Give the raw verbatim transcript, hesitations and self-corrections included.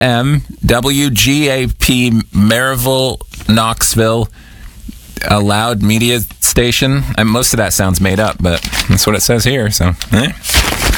M, W G A P, Maryville, Knoxville, a loud media station. And most of that sounds made up, but that's what it says here, so, eh.